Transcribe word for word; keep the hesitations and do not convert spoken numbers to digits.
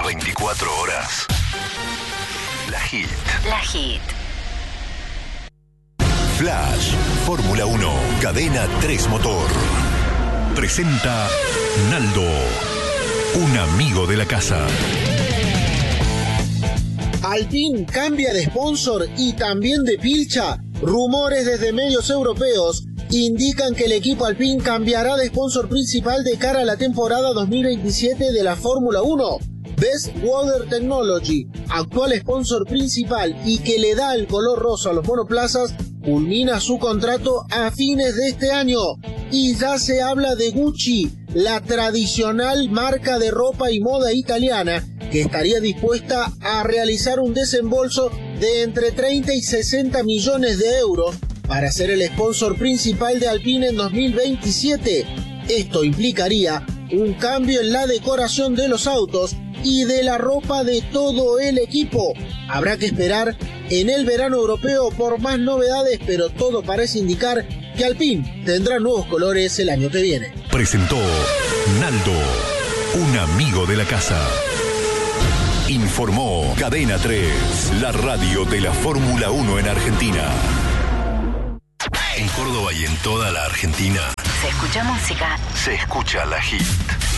las veinticuatro horas. La Hit. La Hit. Flash, Fórmula uno, Cadena tres Motor. Presenta Naldo, un amigo de la casa. Alpine cambia de sponsor y también de pilcha. Rumores desde medios europeos indican que el equipo Alpine cambiará de sponsor principal de cara a la temporada dos mil veintisiete de la Fórmula uno. Best Water Technology, actual sponsor principal y que le da el color rosa a los monoplazas, culmina su contrato a fines de este año. Y ya se habla de Gucci, la tradicional marca de ropa y moda italiana, que estaría dispuesta a realizar un desembolso de entre treinta y sesenta millones de euros para ser el sponsor principal de Alpine en dos mil veintisiete. Esto implicaría un cambio en la decoración de los autos y de la ropa de todo el equipo. Habrá que esperar en el verano europeo por más novedades, pero todo parece indicar que Alpine tendrá nuevos colores el año que viene. Presentó Naldo, un amigo de la casa. Informó Cadena tres, la radio de la Fórmula uno en Argentina. En Córdoba y en toda la Argentina Se escucha música. se escucha La Hit.